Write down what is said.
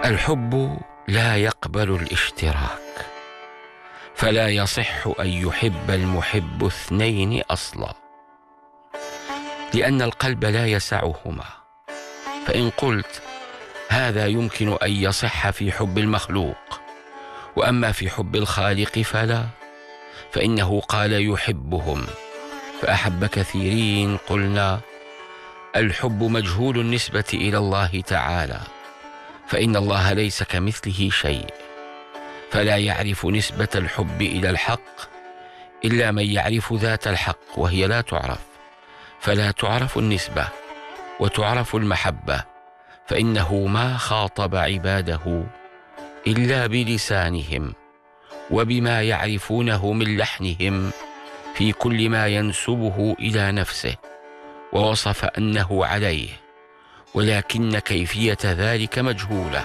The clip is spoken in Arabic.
الحب لا يقبل الاشتراك، فلا يصح أن يحب المحب اثنين أصلا، لأن القلب لا يسعهما. فإن قلت هذا يمكن أن يصح في حب المخلوق، وأما في حب الخالق فلا، فإنه قال يحبهم فأحب كثيرين. قلنا الحب مجهول النسبة إلى الله تعالى، فإن الله ليس كمثله شيء، فلا يعرف نسبة الحب إلى الحق إلا من يعرف ذات الحق، وهي لا تعرف، فلا تعرف النسبة وتعرف المحبة، فإنه ما خاطب عباده إلا بلسانهم وبما يعرفونه من لحنهم في كل ما ينسبه إلى نفسه، ووصف أنه عليه، ولكن كيفية ذلك مجهولة،